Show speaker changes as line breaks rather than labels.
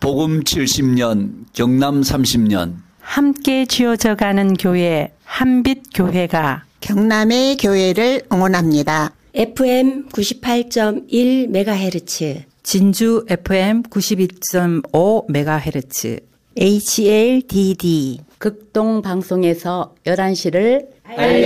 복음 70년, 경남 30년.
함께 지어져가는 교회 한빛교회가
경남의 교회를 응원합니다.
FM 98.1MHz,
진주 FM 92.5MHz,
HLDD
극동방송에서 11시를 알려